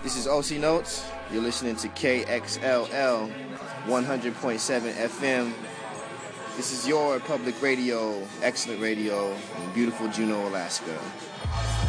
This is OC Notes. You're listening to KXLL 100.7 FM. This is your public radio, excellent radio in beautiful Juneau, Alaska.